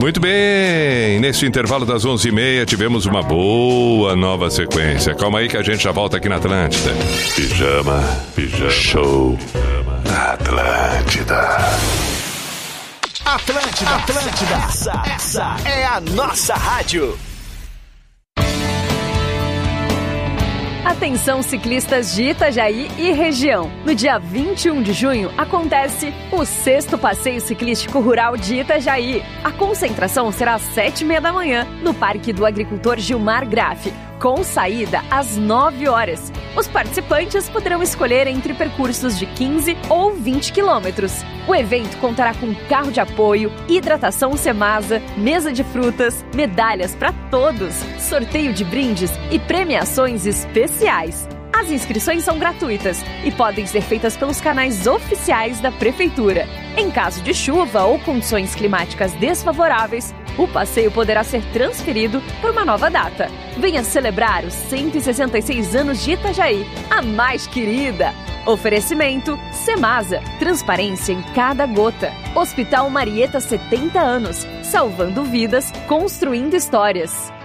Muito bem, nesse intervalo das 11h30 tivemos uma boa nova sequência. Calma aí que a gente já volta aqui na Atlântida. Pijama Show na Atlântida. Essa é a nossa rádio. Atenção ciclistas de Itajaí e região. No dia 21 de junho acontece o 6º Passeio Ciclístico Rural de Itajaí. A concentração será às 7h30 da manhã no Parque do Agricultor Gilmar Graff, com saída às 9 horas. Os participantes poderão escolher entre percursos de 15 ou 20 quilômetros. O evento contará com carro de apoio, hidratação Semasa, mesa de frutas, medalhas para todos, sorteio de brindes e premiações especiais. As inscrições são gratuitas e podem ser feitas pelos canais oficiais da Prefeitura. Em caso de chuva ou condições climáticas desfavoráveis, o passeio poderá ser transferido por uma nova data. Venha celebrar os 166 anos de Itajaí, a mais querida. Oferecimento Semasa, transparência em cada gota. Hospital Marieta, 70 anos, salvando vidas, construindo histórias.